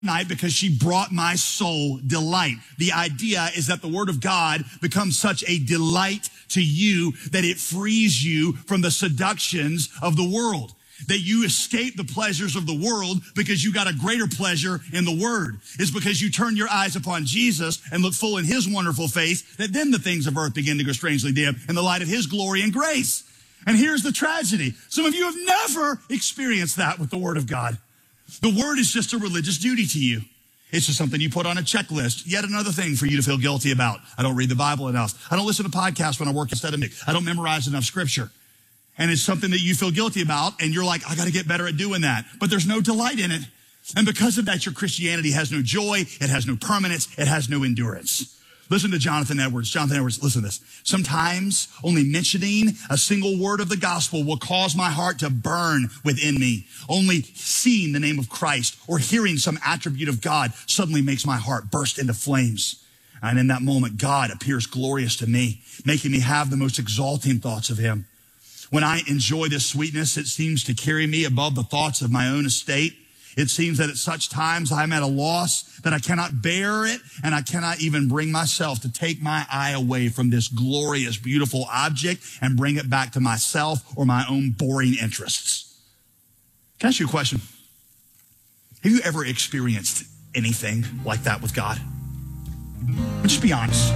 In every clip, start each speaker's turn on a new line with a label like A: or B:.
A: night because she brought my soul delight. The idea is that the word of God becomes such a delight to you that it frees you from the seductions of the world. That you escape the pleasures of the world because you got a greater pleasure in the word. It's because you turn your eyes upon Jesus and look full in his wonderful face that then the things of earth begin to go strangely dim in the light of his glory and grace. And here's the tragedy. Some of you have never experienced that with the word of God. The word is just a religious duty to you. It's just something you put on a checklist. Yet another thing for you to feel guilty about. I don't read the Bible enough. I don't listen to podcasts when I work instead of me. I don't memorize enough scripture. And it's something that you feel guilty about, and you're like, I got to get better at doing that. But there's no delight in it. And because of that, your Christianity has no joy, it has no permanence, it has no endurance. Listen to Jonathan Edwards. Jonathan Edwards, listen to this. Sometimes only mentioning a single word of the gospel will cause my heart to burn within me. Only seeing the name of Christ or hearing some attribute of God suddenly makes my heart burst into flames. And in that moment, God appears glorious to me, making me have the most exalting thoughts of him. When I enjoy this sweetness, it seems to carry me above the thoughts of my own estate. It seems that at such times I'm at a loss that I cannot bear it, and I cannot even bring myself to take my eye away from this glorious, beautiful object and bring it back to myself or my own boring interests. Can I ask you a question? Have you ever experienced anything like that with God? Just be honest.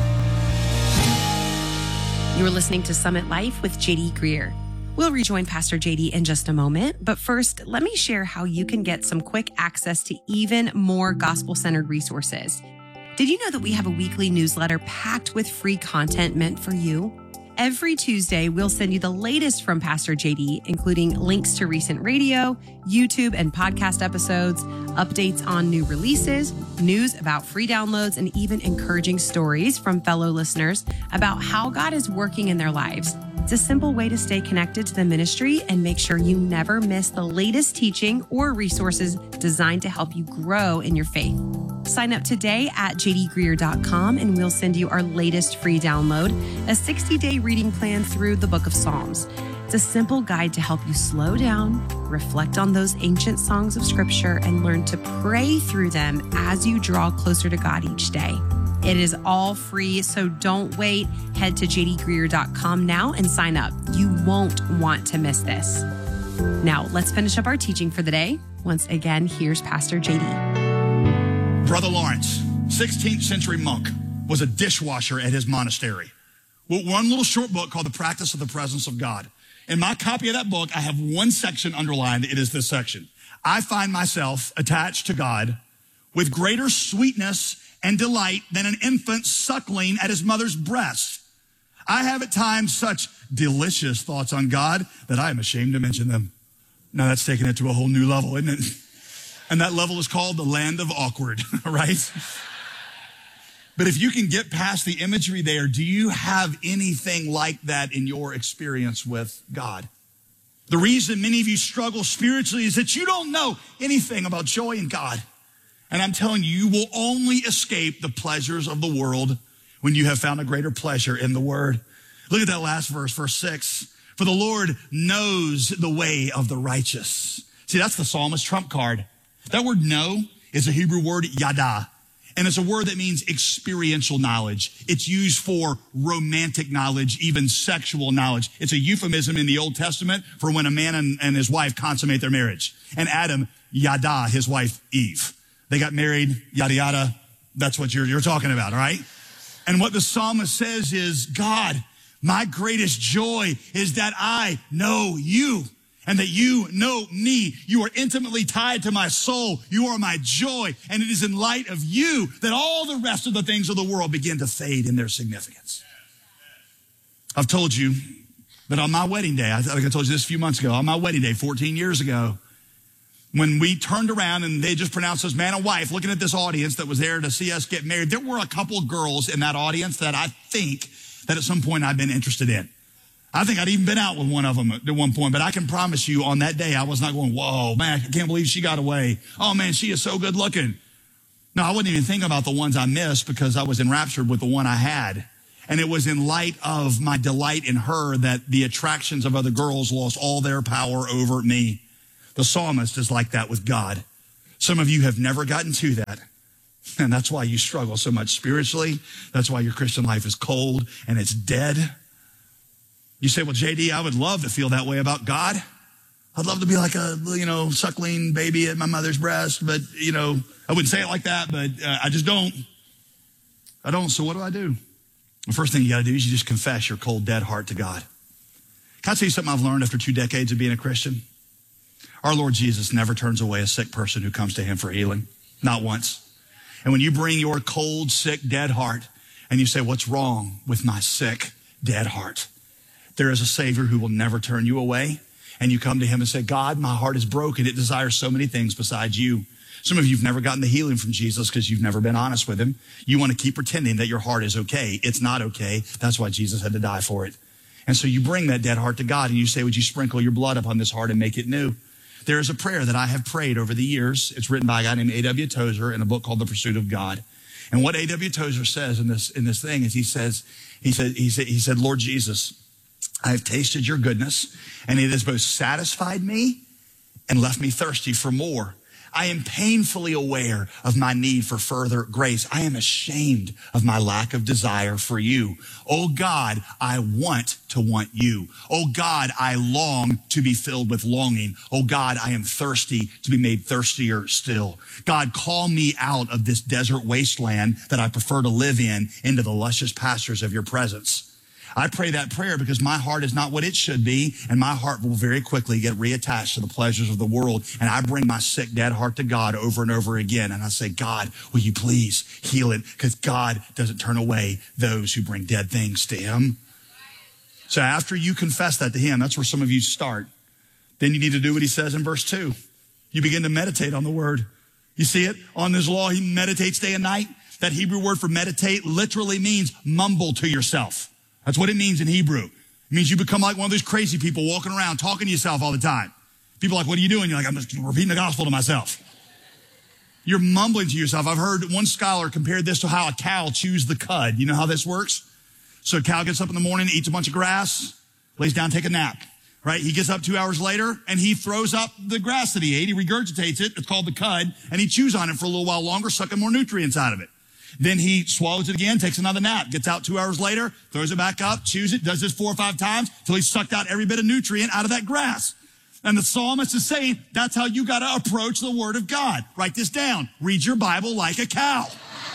B: You're listening to Summit Life with JD Greear. We'll rejoin Pastor JD in just a moment, but first, let me share how you can get some quick access to even more gospel-centered resources. Did you know that we have a weekly newsletter packed with free content meant for you? Every Tuesday, we'll send you the latest from Pastor JD, including links to recent radio, YouTube, and podcast episodes, updates on new releases, news about free downloads, and even encouraging stories from fellow listeners about how God is working in their lives. It's a simple way to stay connected to the ministry and make sure you never miss the latest teaching or resources designed to help you grow in your faith. Sign up today at jdgreear.com and we'll send you our latest free download, a 60-day reading plan through the book of Psalms. It's a simple guide to help you slow down, reflect on those ancient songs of scripture, and learn to pray through them as you draw closer to God each day. It is all free, so don't wait. Head to jdgreear.com now and sign up. You won't want to miss this. Now, let's finish up our teaching for the day. Once again, here's Pastor JD.
A: Brother Lawrence, 16th century monk, was a dishwasher at his monastery. Wrote one little short book called The Practice of the Presence of God. In my copy of that book, I have one section underlined. It is this section. I find myself attached to God with greater sweetness and delight than an infant suckling at his mother's breast. I have at times such delicious thoughts on God that I am ashamed to mention them. Now that's taking it to a whole new level, isn't it? And that level is called the land of awkward, right? But if you can get past the imagery there, do you have anything like that in your experience with God? The reason many of you struggle spiritually is that you don't know anything about joy in God. And I'm telling you, you will only escape the pleasures of the world when you have found a greater pleasure in the word. Look at that last verse, verse 6. For the Lord knows the way of the righteous. See, that's the psalmist's trump card. That word know is a Hebrew word, yada. And it's a word that means experiential knowledge. It's used for romantic knowledge, even sexual knowledge. It's a euphemism in the Old Testament for when a man and his wife consummate their marriage. And Adam, yada, his wife, Eve. They got married, yada, yada. That's what you're talking about, all right? And what the psalmist says is, God, my greatest joy is that I know you and that you know me. You are intimately tied to my soul. You are my joy. And it is in light of you that all the rest of the things of the world begin to fade in their significance. I've told you that on my wedding day, I think I told you this a few months ago, on my wedding day, 14 years ago, when we turned around and they just pronounced us man and wife, looking at this audience that was there to see us get married, there were a couple of girls in that audience that I think that at some point I've been interested in. I think I'd even been out with one of them at one point, but I can promise you on that day, I was not going, whoa, man, I can't believe she got away. Oh man, she is so good looking. No, I wouldn't even think about the ones I missed because I was enraptured with the one I had. And it was in light of my delight in her that the attractions of other girls lost all their power over me. The psalmist is like that with God. Some of you have never gotten to that. And that's why you struggle so much spiritually. That's why your Christian life is cold and it's dead. You say, well, JD, I would love to feel that way about God. I'd love to be like a, suckling baby at my mother's breast. But, I wouldn't say it like that, but I just don't. I don't. So what do I do? The first thing you got to do is you just confess your cold, dead heart to God. Can I tell you something I've learned after 2 decades of being a Christian? Our Lord Jesus never turns away a sick person who comes to him for healing. Not once. And when you bring your cold, sick, dead heart and you say, what's wrong with my sick, dead heart? There is a Savior who will never turn you away. And you come to him and say, God, my heart is broken. It desires so many things besides you. Some of you have never gotten the healing from Jesus because you've never been honest with him. You want to keep pretending that your heart is okay. It's not okay. That's why Jesus had to die for it. And so you bring that dead heart to God and you say, would you sprinkle your blood upon this heart and make it new? There is a prayer that I have prayed over the years. It's written by a guy named A.W. Tozer in a book called The Pursuit of God. And what A.W. Tozer says in this thing is he said, Lord Jesus, I have tasted your goodness, and it has both satisfied me and left me thirsty for more. I am painfully aware of my need for further grace. I am ashamed of my lack of desire for you. Oh God, I want to want you. Oh God, I long to be filled with longing. Oh God, I am thirsty to be made thirstier still. God, call me out of this desert wasteland that I prefer to live in into the luscious pastures of your presence. I pray that prayer because my heart is not what it should be, and my heart will very quickly get reattached to the pleasures of the world. And I bring my sick, dead heart to God over and over again. And I say, God, will you please heal it? Because God doesn't turn away those who bring dead things to him. So after you confess that to him, that's where some of you start. Then you need to do what he says in verse 2. You begin to meditate on the word. You see it? On his law, he meditates day and night. That Hebrew word for meditate literally means mumble to yourself. That's what it means in Hebrew. It means you become like one of those crazy people walking around talking to yourself all the time. People are like, what are you doing? You're like, I'm just repeating the gospel to myself. You're mumbling to yourself. I've heard one scholar compared this to how a cow chews the cud. You know how this works? So a cow gets up in the morning, eats a bunch of grass, lays down, take a nap, right? He gets up 2 hours later and he throws up the grass that he ate. He regurgitates it. It's called the cud, and he chews on it for a little while longer, sucking more nutrients out of it. Then he swallows it again, takes another nap, gets out 2 hours later, throws it back up, chews it, does this 4 or 5 times till he's sucked out every bit of nutrient out of that grass. And the psalmist is saying, that's how you got to approach the word of God. Write this down. Read your Bible like a cow.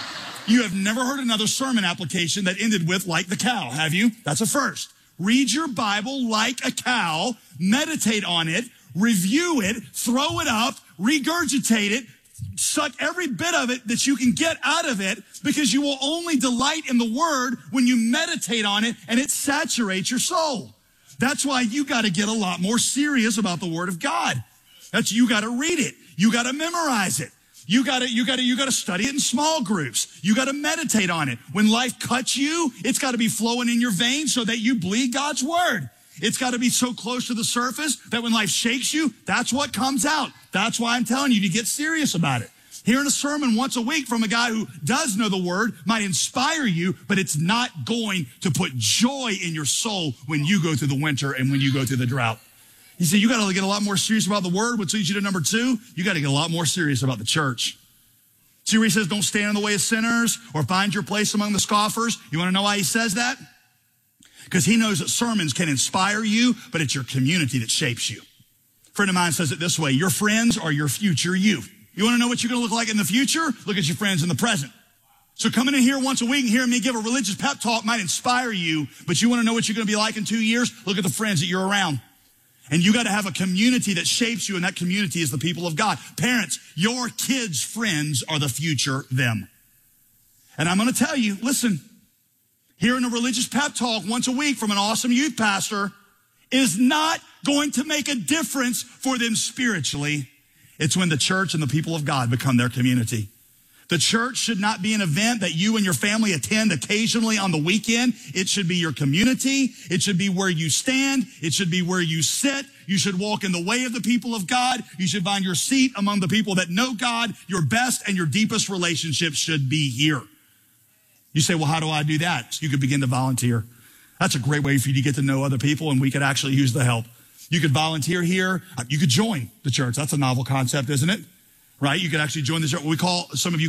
A: You have never heard another sermon application that ended with like the cow, have you? That's a first. Read your Bible like a cow, meditate on it, review it, throw it up, regurgitate it, suck every bit of it that you can get out of it, because you will only delight in the word when you meditate on it and it saturates your soul. That's why you got to get a lot more serious about the word of God. You got to read it. You got to memorize it. You got to study it in small groups. You got to meditate on it. When life cuts you, it's got to be flowing in your veins so that you bleed God's word. It's got to be so close to the surface that when life shakes you, that's what comes out. That's why I'm telling you to get serious about it. Hearing a sermon once a week from a guy who does know the word might inspire you, but it's not going to put joy in your soul when you go through the winter and when you go through the drought. You see, you got to get a lot more serious about the word, which leads you to number 2. You got to get a lot more serious about the church. See where he says, don't stand in the way of sinners or find your place among the scoffers. You want to know why he says that? Because he knows that sermons can inspire you, but it's your community that shapes you. A friend of mine says it this way: your friends are your future you. You want to know what you're going to look like in the future? Look at your friends in the present. So coming in here once a week and hearing me give a religious pep talk might inspire you, but you want to know what you're going to be like in 2 years? Look at the friends that you're around. And you got to have a community that shapes you, and that community is the people of God. Parents, your kids' friends are the future them. And I'm going to tell you, listen, hearing a religious pep talk once a week from an awesome youth pastor is not going to make a difference for them spiritually. It's when the church and the people of God become their community. The church should not be an event that you and your family attend occasionally on the weekend. It should be your community. It should be where you stand. It should be where you sit. You should walk in the way of the people of God. You should find your seat among the people that know God. Your best and your deepest relationships should be here. You say, well, how do I do that? So you could begin to volunteer. That's a great way for you to get to know other people, and we could actually use the help. You could volunteer here. You could join the church. That's a novel concept, isn't it? right? You could actually join this. We call, some of you